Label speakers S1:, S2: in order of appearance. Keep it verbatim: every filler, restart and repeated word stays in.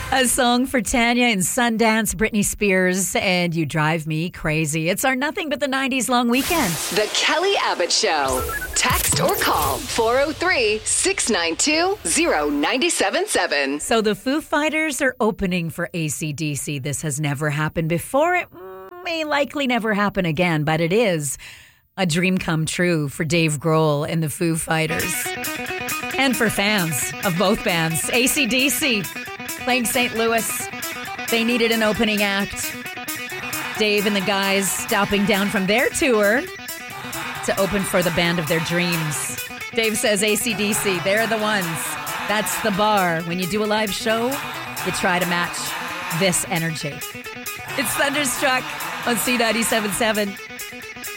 S1: A song for Tanya and Sundance, Britney Spears, and You Drive Me Crazy. It's our Nothing But the nineties long weekend.
S2: The Kelly Abbott Show. Text or call four oh three, six nine two, oh nine seven seven.
S1: So the Foo Fighters are opening for A C D C. This has never happened before. It may likely never happen again, but it is a dream come true for Dave Grohl and the Foo Fighters. And for fans of both bands. A C D C playing Saint Louis. They needed an opening act. Dave and the guys stopping down from their tour to open for the band of their dreams. Dave says A C D C, they're the ones. That's the bar. When you do a live show, you try to match this energy. It's Thunderstruck on C ninety-seven point seven.